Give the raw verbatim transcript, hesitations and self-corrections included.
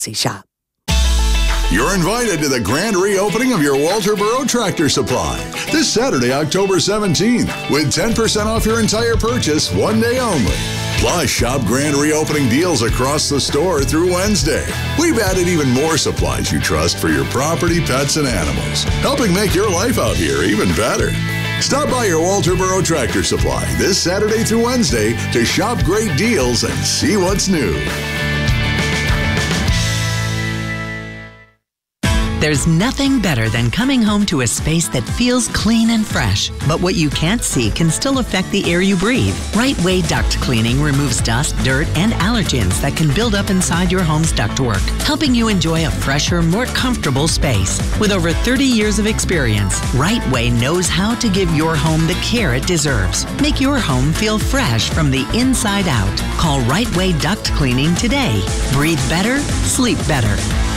shop. You're invited to the grand reopening of your Walter Burrow Tractor Supply this Saturday, October seventeenth, with ten percent off your entire purchase one day only. Plus, shop grand reopening deals across the store through Wednesday. We've added even more supplies you trust for your property, pets, and animals, helping make your life out here even better. Stop by your Walter Burrow Tractor Supply this Saturday through Wednesday to shop great deals and see what's new. There's nothing better than coming home to a space that feels clean and fresh, but what you can't see can still affect the air you breathe. Right Way Duct Cleaning removes dust, dirt, and allergens that can build up inside your home's ductwork, helping you enjoy a fresher, more comfortable space. With over thirty years of experience, Right Way knows how to give your home the care it deserves. Make your home feel fresh from the inside out. Call Right Way Duct Cleaning today. Breathe better, sleep better.